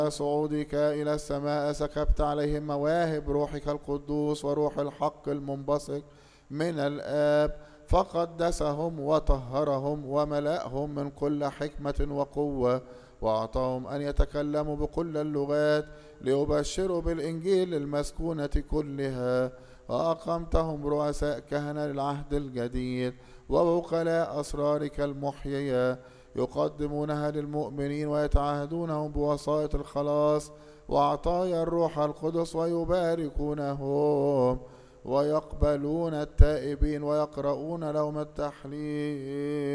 صعودك إلى السماء سكبت عليهم مواهب روحك القدوس وروح الحق المنبثق من الآب، فقدسهم وطهرهم وملأهم من كل حكمة وقوة، وأعطاهم أن يتكلموا بكل اللغات ليبشروا بالإنجيل المسكونة كلها. وأقمتهم رؤساء كهنة للعهد الجديد ووكلاء أسرارك المحيية، يقدمونها للمؤمنين ويتعهدونهم بوسائط الخلاص وعطايا الروح القدس، ويباركونهم ويقبلون التائبين ويقرؤون لهم التحليل.